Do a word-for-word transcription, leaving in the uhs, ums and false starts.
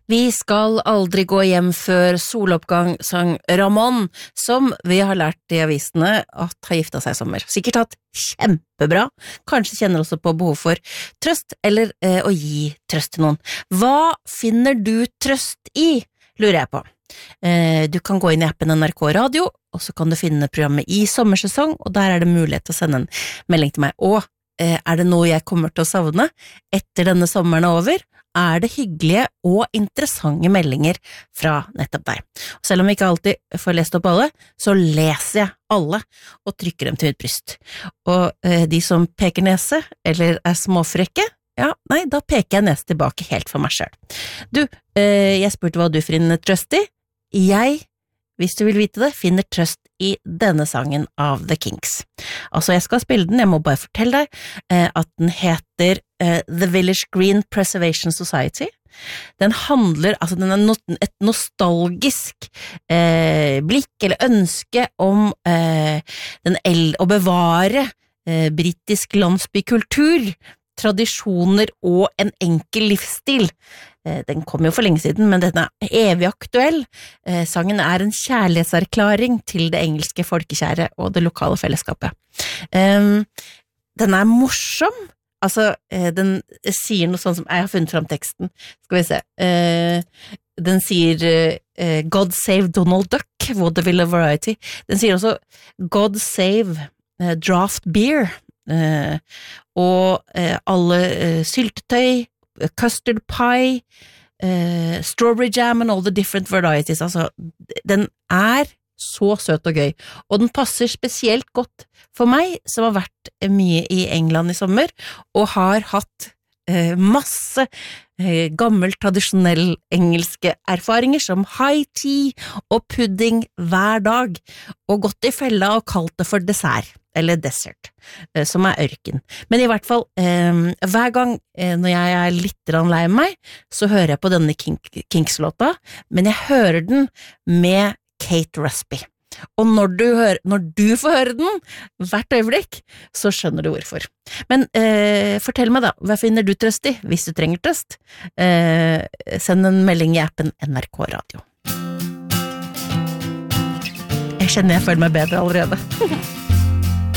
Vi skal aldri gå hjem før soloppgang, sang Ramón, som vi har lært i avisene at har gifta seg i sommer. Sikkert hatt kjempebra, kanskje kjenner også på behov for trøst, eller eh, å gi trøst til noen. Hva finner du trøst i, lurer jeg på. Eh, du kan gå inn i appen N R K Radio, og så kan du finne programmet i sommersesong, og der er det mulighet til å sende en melding til meg. Og eh, er det noe jeg kommer til å savne etter denne sommeren er over, er det hyggelige og interessante meldinger fra nettopp deg. Og selv om vi ikke alltid får lest opp alle, så leser jeg alle og trykker dem til mitt bryst. Og eh, de som peker nese, eller er småfrekke, ja, nei, da peker jeg nese tilbake helt for meg selv. Du, eh, jeg spurte hva du finner trøst i. Jeg, hvis du vil vite det, finner trøst i denne sangen av The Kinks. Altså, jeg skal spille den, jeg må bare fortelle deg eh, at den heter eh, The Village Green Preservation Society. Den handler, altså den er no, et nostalgisk eh, blikk eller ønske om eh, den el- å bevare eh, britisk landsbykultur, tradisjoner og en enkel livsstil. Den kom jo for lenge siden, men den er evig aktuell. Sangen er en kjærlighetserklæring til det engelske folkekjære og det lokale fellesskapet. Den er morsom. Altså, den sier noe sånn som, jeg har funnet frem teksten, skal vi se. Den sier God save Donald Duck, Vaudeville Variety. Den sier også God save Draft Beer, og alle syltetøy, custard pie, uh, strawberry jam and all the different varieties. Altså, den er så søt og gøy, og den passer spesielt godt for meg, som har vært mye i England i sommer, og har hatt uh, masse uh, gammel, tradisjonell engelske erfaringer, som high tea og pudding hver dag, og gått i fella og kalt det for dessert. Eller dessert, som er ørken. Men i hvert fall, eh, hver gang eh, når jeg er litt lei meg, så hører jeg på denne Kink- Kinks-låta, men jeg hører den med Kate Rusby. Og når du, hører, når du får høre den, hvert øyeblikk, så skjønner du hvorfor. Men eh, fortell meg da, hva finner du trøst i, hvis du trenger trøst? Eh, send en melding i appen N R K Radio. Jeg kjenner jeg føler meg bedre allerede.